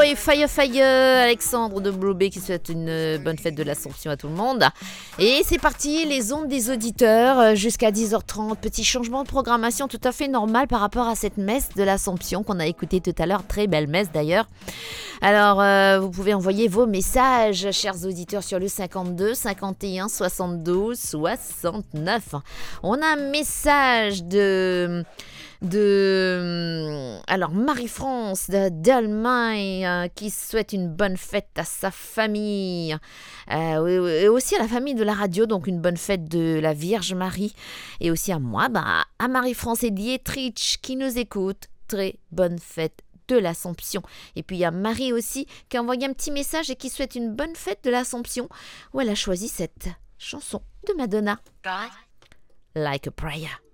et Fire, Alexandre de Blobé qui souhaite une bonne fête de l'Assomption à tout le monde. Et c'est parti, les ondes des auditeurs jusqu'à 10h30. Petit changement de programmation tout à fait normal par rapport à cette messe de l'Assomption qu'on a écoutée tout à l'heure. Très belle messe d'ailleurs. Alors, vous pouvez envoyer vos messages, chers auditeurs, sur le 52 51 72 69. On a un message alors Marie-France d'Allemagne qui souhaite une bonne fête à sa famille et aussi à la famille de la radio, donc une bonne fête de la Vierge Marie, et aussi à moi, à Marie-France et Dietrich qui nous écoute. Très bonne fête de l'Assomption. Et puis il y a Marie aussi qui a envoyé un petit message et qui souhaite une bonne fête de l'Assomption, où elle a choisi cette chanson de Madonna, Like a Prayer.